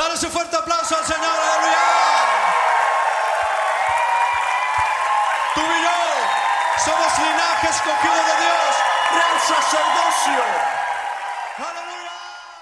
Dale ese fuerte aplauso al Señor, aleluya. Tú y yo somos linaje escogido de Dios, real sacerdocio.